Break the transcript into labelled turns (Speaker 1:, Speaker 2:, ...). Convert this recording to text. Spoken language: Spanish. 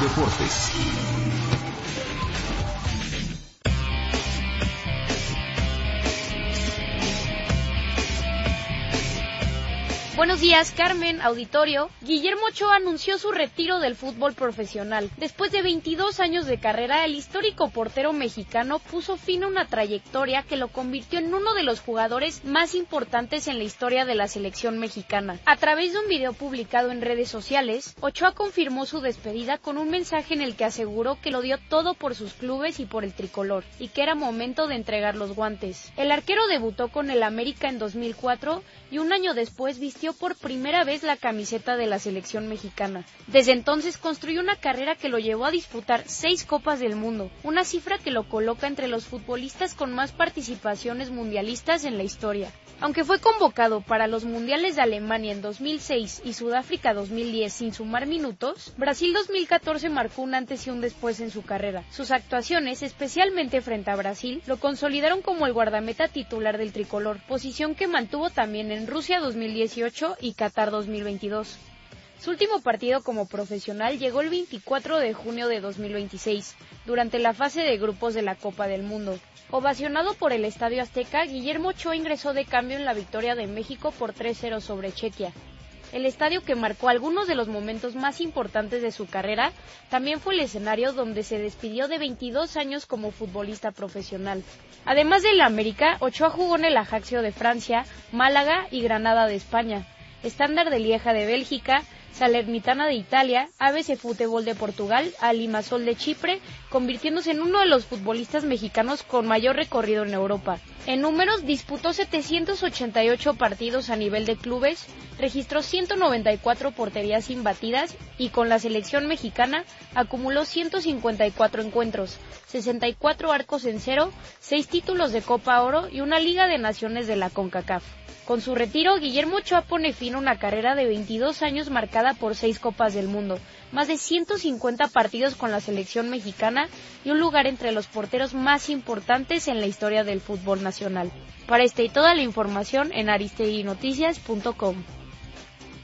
Speaker 1: Deportes.
Speaker 2: Buenos días, Carmen, auditorio. Guillermo Ochoa anunció su retiro del fútbol profesional. Después de 22 años de carrera, el histórico portero mexicano puso fin a una trayectoria que lo convirtió en uno de los jugadores más importantes en la historia de la selección mexicana. A través de un video publicado en redes sociales, Ochoa confirmó su despedida con un mensaje en el que aseguró que lo dio todo por sus clubes y por el tricolor, y que era momento de entregar los guantes. El arquero debutó con el América en 2004 y un año después vistió por primera vez la camiseta de la selección mexicana. Desde entonces construyó una carrera que lo llevó a disputar 6 Copas del Mundo, una cifra que lo coloca entre los futbolistas con más participaciones mundialistas en la historia. Aunque fue convocado para los Mundiales de Alemania en 2006 y Sudáfrica 2010 sin sumar minutos, Brasil 2014 marcó un antes y un después en su carrera. Sus actuaciones, especialmente frente a Brasil, lo consolidaron como el guardameta titular del tricolor, posición que mantuvo también en Rusia 2018 y Qatar 2022. Su último partido como profesional llegó el 24 de junio de 2026, durante la fase de grupos de la Copa del Mundo. Ovacionado por el Estadio Azteca, Guillermo Ochoa ingresó de cambio en la victoria de México por 3-0 sobre Chequia. El estadio, que marcó algunos de los momentos más importantes de su carrera, también fue el escenario donde se despidió de 22 años como futbolista profesional. Además del América, Ochoa jugó en el Ajaccio de Francia, Málaga y Granada de España, Standard de Lieja de Bélgica, Salernitana de Italia, ABC Futebol de Portugal, Limassol de Chipre, convirtiéndose en uno de los futbolistas mexicanos con mayor recorrido en Europa. En números, disputó 788 partidos a nivel de clubes, registró 194 porterías imbatidas y con la selección mexicana acumuló 154 encuentros, 64 arcos en cero, 6 títulos de Copa Oro y una Liga de Naciones de la CONCACAF. Con su retiro, Guillermo Ochoa pone fin a una carrera de 22 años marcada por 6 Copas del Mundo, más de 150 partidos con la selección mexicana y un lugar entre los porteros más importantes en la historia del fútbol nacional. Para esta y toda la información en aristeguinoticias.com.